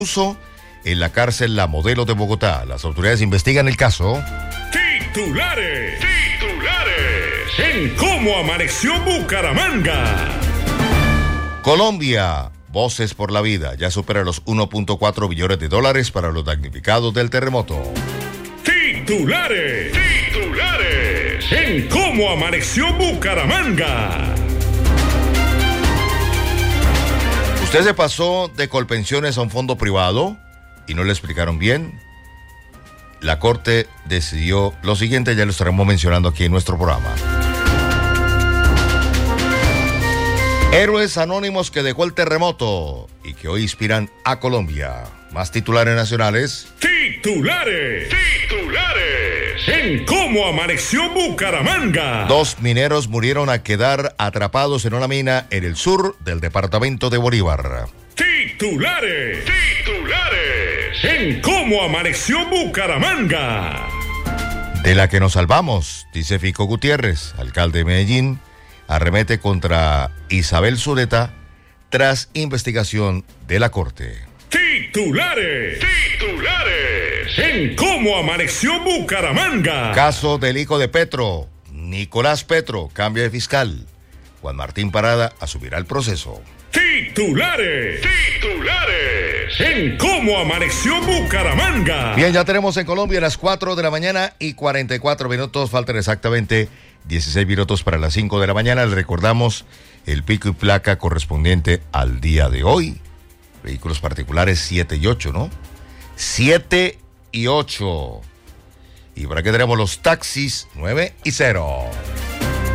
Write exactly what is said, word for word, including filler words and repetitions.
Uso en la cárcel La Modelo de Bogotá. Las autoridades investigan el caso. Titulares, titulares, en cómo amaneció Bucaramanga. Colombia, voces por la vida, ya supera los uno punto cuatro billones de dólares para los damnificados del terremoto. Titulares, titulares, en cómo amaneció Bucaramanga. ¿Usted se pasó de Colpensiones a un fondo privado y no le explicaron bien? La Corte decidió lo siguiente, ya lo estaremos mencionando aquí en nuestro programa. Héroes anónimos que dejó el terremoto y que hoy inspiran a Colombia. Más titulares nacionales. Titulares, titulares, en cómo amaneció Bucaramanga. Dos mineros murieron al quedar atrapados en una mina en el sur del departamento de Bolívar. Titulares, titulares, en cómo amaneció Bucaramanga. De la que nos salvamos, dice Fico Gutiérrez, alcalde de Medellín, arremete contra Isabel Zuleta tras investigación de la Corte. Titulares, titulares, en cómo amaneció Bucaramanga. Caso del hijo de Petro, Nicolás Petro, cambia de fiscal. Juan Martín Parada asumirá el proceso. Titulares, titulares, en cómo amaneció Bucaramanga. Bien, ya tenemos en Colombia las cuatro de la mañana y cuarenta y cuatro minutos. Faltan exactamente dieciséis minutos para las cinco de la mañana. Le recordamos el pico y placa correspondiente al día de hoy. Vehículos particulares siete y ocho, ¿no? siete y ocho. Y por aquí tenemos los taxis nueve y cero.